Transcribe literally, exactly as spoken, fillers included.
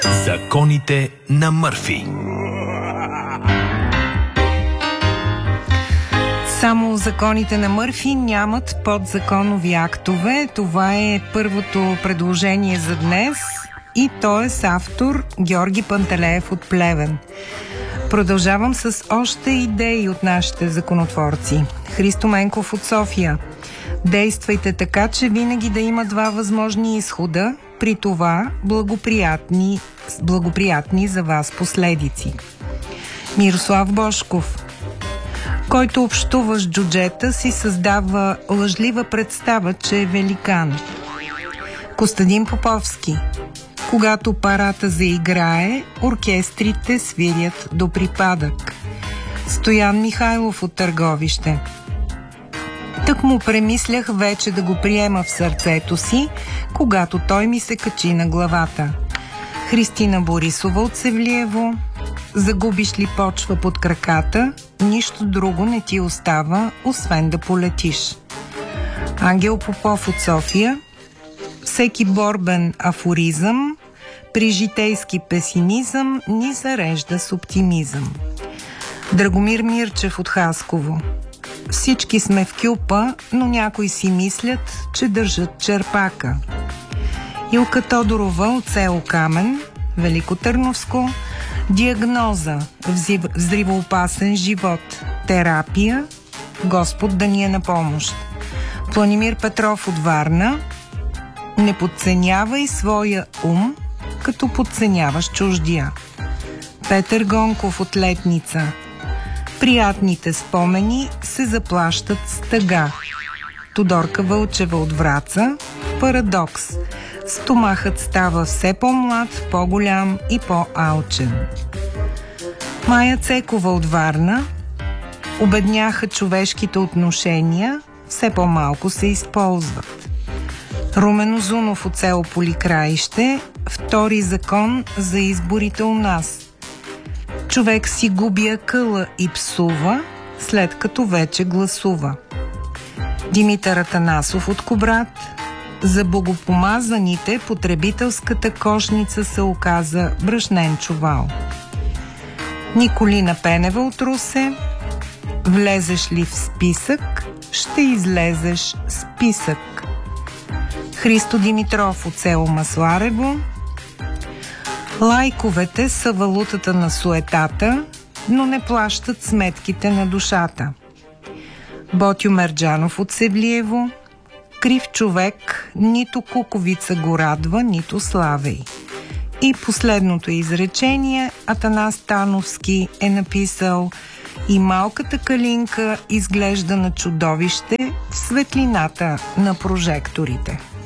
Законите на Мърфи. Само законите на Мърфи нямат подзаконови актове. Това е първото предложение за днес и то е с автор Георги Пантелеев от Плевен. Продължавам с още идеи от нашите законотворци. Христо Менков от София. Действайте така, че винаги да има два възможни изхода, при това благоприятни, благоприятни за вас последици. Мирослав Бошков. Който общува с джуджета, си създава лъжлива представа, че е великан. Костадин Поповски. Когато парата заиграе, оркестрите свирят до припадък. Стоян Михайлов от Търговище. Тък му премислях вече да го приема в сърцето си, когато той ми се качи на главата. Христина Борисова от Севлиево. Загубиш ли почва под краката, нищо друго не ти остава, освен да полетиш. Ангел Попов от София. Всеки борбен афоризъм при житейски песимизъм ни зарежда с оптимизъм. Драгомир Мирчев от Хасково. Всички сме в кюпа, но някои си мислят, че държат черпака. Илка Тодорова от село Камен, Великотърновско. Диагноза: взривоопасен живот. Терапия: Господ да ни е на помощ. Планимир Петров от Варна. Не подценявай своя ум, като подценяваш чуждия. Петър Гонков от Летница. Приятните спомени се заплащат с тъга. Тодорка Вълчева от Враца. Парадокс: стомахът става все по-млад, по-голям и по-алчен. Майя Цекова от Варна. Обедняха човешките отношения, все по-малко се използват. Румен Озунов от село Поликраище. Втори закон за изборите у нас. Човек си губи акъла и псува, след като вече гласува. Димитър Атанасов от Кубрат. За богопомазаните потребителската кошница се оказа брашнен чувал. Николина Пенева от Русе. Влезеш ли в списък, ще излезеш списък. Христо Димитров от село Масларево. Лайковете са валутата на суетата, но не плащат сметките на душата. Ботю Мерджанов от Севлиево. Крив човек нито куковица го радва, нито славей. И последното изречение Атанас Тановски е написал: и малката калинка изглежда на чудовище в светлината на прожекторите.